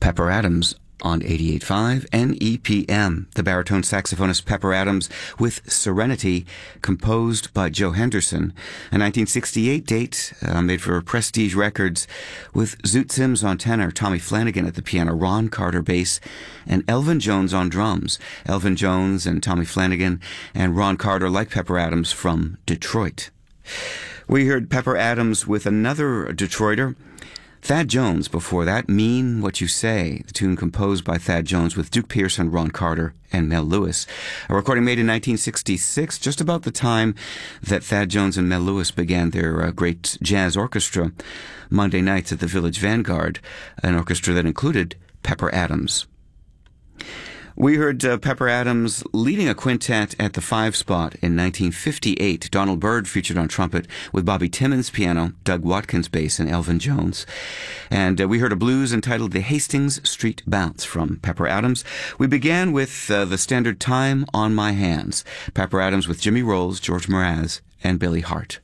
Pepper Adams on 88.5 NEPM. The baritone saxophonist Pepper Adams with Serenity, composed by Joe Henderson. A 1968 date made for Prestige Records with Zoot Sims on tenor, Tommy Flanagan at the piano, Ron Carter bass, and Elvin Jones on drums. Elvin Jones and Tommy Flanagan and Ron Carter, like Pepper Adams, from Detroit. We heard Pepper Adams with another Detroiter, Thad Jones, before that, Mean What You Say, the tune composed by Thad Jones with Duke Pearson, Ron Carter, and Mel Lewis. A recording made in 1966, just about the time that Thad Jones and Mel Lewis began their great jazz orchestra, Monday nights at the Village Vanguard, an orchestra that included Pepper Adams. We heard Pepper Adams leading a quintet at the 5 spot in 1958. Donald Byrd featured on trumpet with Bobby Timmons piano, Doug Watkins bass, and Elvin Jones. And we heard a blues entitled The Hastings Street Bounce from Pepper Adams. We began with the standard Time on My Hands. Pepper Adams with Jimmy Rolls, George Mraz, and Billy Hart.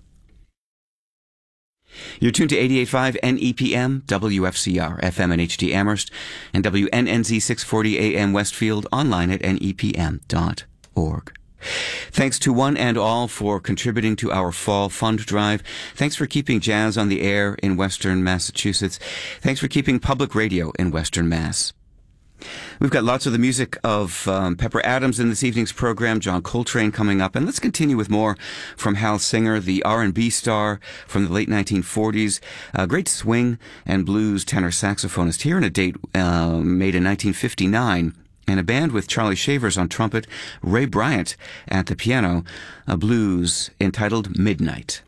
You're tuned to 88.5 NEPM, WFCR, FM and HD Amherst, and WNNZ 640 AM Westfield, online at nepm.org. Thanks to one and all for contributing to our fall fund drive. Thanks for keeping jazz on the air in Western Massachusetts. Thanks for keeping public radio in Western Mass. We've got lots of the music of Pepper Adams in this evening's program, John Coltrane coming up, and let's continue with more from Hal Singer, the R&B star from the late 1940s, a great swing and blues tenor saxophonist, here in a date made in 1959, and a band with Charlie Shavers on trumpet, Ray Bryant at the piano, a blues entitled Midnight.